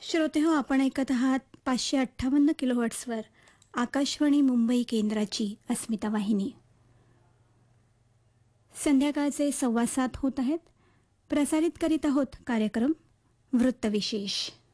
श्रोते हो, आपण ऐकत आहात 558 किलोहर्ट्झवर आकाशवाणी मुंबई केंद्राची अस्मिता वाहिनी. संध्याकाळचे 7:15 होत आहेत. प्रसारित करीत आहोत कार्यक्रम वृत्तविशेष.